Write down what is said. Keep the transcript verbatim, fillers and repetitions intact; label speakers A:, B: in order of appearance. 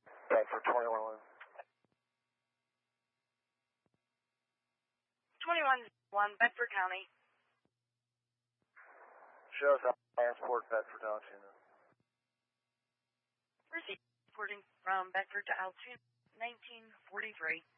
A: Bedford twenty-one.
B: twenty-one one, Bedford County.
A: Shows up transport Bedford to Altoona.
B: Received reporting from Bedford to Altoona, nineteen forty-three.